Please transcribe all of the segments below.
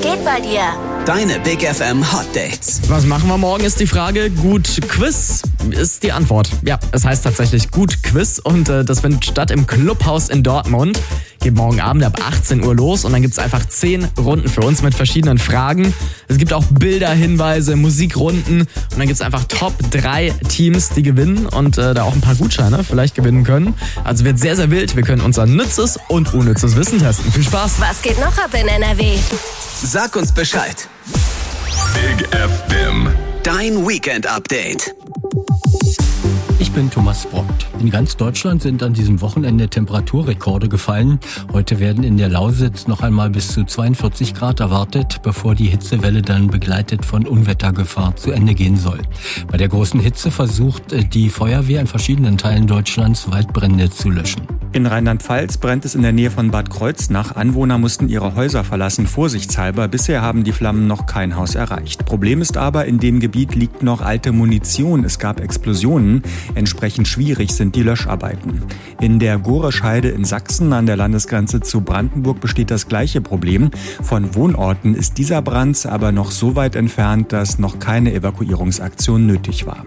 geht bei dir? Deine Big FM Hot Dates. Was machen wir morgen, ist die Frage. Gut Quiz ist die Antwort. Ja, es heißt tatsächlich Gut Quiz und das findet statt im Clubhaus in Dortmund. Geht morgen Abend ab 18 Uhr los und dann gibt's einfach 10 Runden für uns mit verschiedenen Fragen. Es gibt auch Bilder, Hinweise, Musikrunden und dann gibt's einfach Top 3 Teams, die gewinnen und da auch ein paar Gutscheine vielleicht gewinnen können. Also wird sehr, sehr wild. Wir können unser nützes und unnützes Wissen testen. Viel Spaß! Was geht noch ab in NRW? Sag uns Bescheid. Big FM. Dein Weekend-Update. Ich bin Thomas Brockt. In ganz Deutschland sind an diesem Wochenende Temperaturrekorde gefallen. Heute werden in der Lausitz noch einmal bis zu 42 Grad erwartet, bevor die Hitzewelle dann begleitet von Unwettergefahr zu Ende gehen soll. Bei der großen Hitze versucht die Feuerwehr in verschiedenen Teilen Deutschlands Waldbrände zu löschen. In Rheinland-Pfalz brennt es in der Nähe von Bad Kreuznach. Anwohner mussten ihre Häuser verlassen, vorsichtshalber. Bisher haben die Flammen noch kein Haus erreicht. Problem ist aber, in dem Gebiet liegt noch alte Munition. Es gab Explosionen. Entsprechend schwierig sind die Löscharbeiten. In der Gorescheide in Sachsen an der Landesgrenze zu Brandenburg besteht das gleiche Problem. Von Wohnorten ist dieser Brand aber noch so weit entfernt, dass noch keine Evakuierungsaktion nötig war.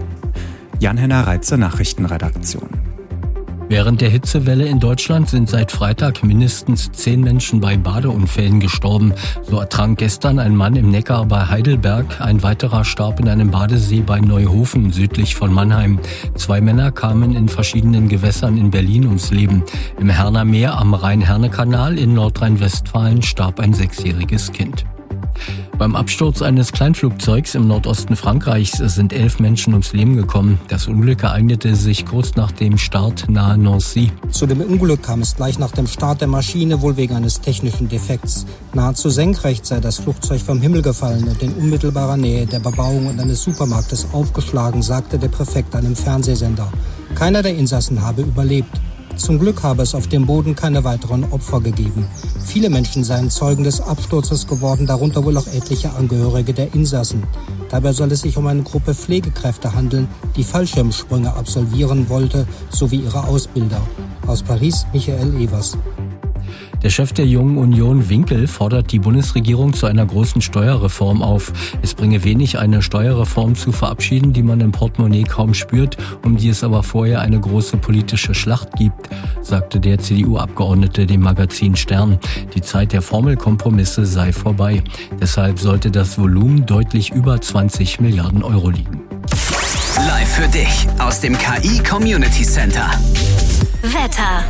Jan-Henner Reitze, Nachrichtenredaktion. Während der Hitzewelle in Deutschland sind seit Freitag mindestens 10 Menschen bei Badeunfällen gestorben. So ertrank gestern ein Mann im Neckar bei Heidelberg. Ein weiterer starb in einem Badesee bei Neuhofen südlich von Mannheim. 2 Männer kamen in verschiedenen Gewässern in Berlin ums Leben. Im Herner Meer am Rhein-Herne-Kanal in Nordrhein-Westfalen starb ein 6-jähriges Kind. Beim Absturz eines Kleinflugzeugs im Nordosten Frankreichs sind 11 Menschen ums Leben gekommen. Das Unglück ereignete sich kurz nach dem Start nahe Nancy. Zu dem Unglück kam es gleich nach dem Start der Maschine, wohl wegen eines technischen Defekts. Nahezu senkrecht sei das Flugzeug vom Himmel gefallen und in unmittelbarer Nähe der Bebauung und eines Supermarktes aufgeschlagen, sagte der Präfekt einem Fernsehsender. Keiner der Insassen habe überlebt. Zum Glück habe es auf dem Boden keine weiteren Opfer gegeben. Viele Menschen seien Zeugen des Absturzes geworden, darunter wohl auch etliche Angehörige der Insassen. Dabei soll es sich um eine Gruppe Pflegekräfte handeln, die Fallschirmsprünge absolvieren wollte, sowie ihre Ausbilder. Aus Paris, Michael Evers. Der Chef der Jungen Union, Winkel, fordert die Bundesregierung zu einer großen Steuerreform auf. Es bringe wenig, eine Steuerreform zu verabschieden, die man im Portemonnaie kaum spürt, um die es aber vorher eine große politische Schlacht gibt, sagte der CDU-Abgeordnete dem Magazin Stern. Die Zeit der Formelkompromisse sei vorbei. Deshalb sollte das Volumen deutlich über 20 Milliarden Euro liegen. Live für dich aus dem KI Community Center. Wetter.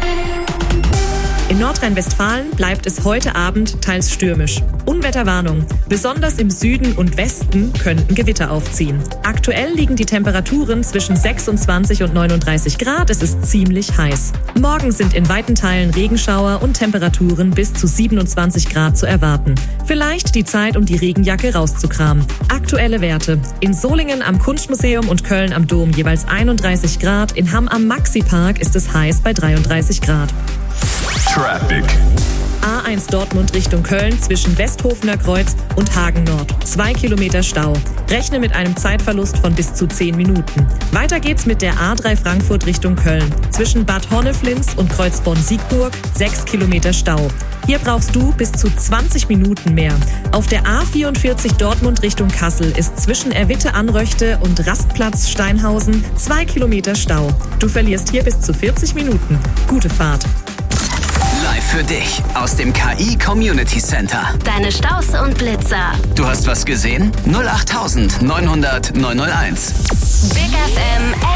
In Nordrhein-Westfalen bleibt es heute Abend teils stürmisch. Unwetterwarnung. Besonders im Süden und Westen könnten Gewitter aufziehen. Aktuell liegen die Temperaturen zwischen 26 und 39 Grad. Es ist ziemlich heiß. Morgen sind in weiten Teilen Regenschauer und Temperaturen bis zu 27 Grad zu erwarten. Vielleicht die Zeit, um die Regenjacke rauszukramen. Aktuelle Werte. In Solingen am Kunstmuseum und Köln am Dom jeweils 31 Grad. In Hamm am Maxi-Park ist es heiß bei 33 Grad. Traffic. A1 Dortmund Richtung Köln zwischen Westhofener Kreuz und Hagen Nord. 2 Kilometer Stau. Rechne mit einem Zeitverlust von bis zu 10 Minuten. Weiter geht's mit der A3 Frankfurt Richtung Köln. Zwischen Bad Honneflins und Kreuzborn-Siegburg 6 Kilometer Stau. Hier brauchst du bis zu 20 Minuten mehr. Auf der A44 Dortmund Richtung Kassel ist zwischen Erwitte-Anröchte und Rastplatz Steinhausen 2 Kilometer Stau. Du verlierst hier bis zu 40 Minuten. Gute Fahrt. Live für dich aus dem KI Community Center. Deine Staus und Blitzer. Du hast was gesehen? 08900 901. Big FM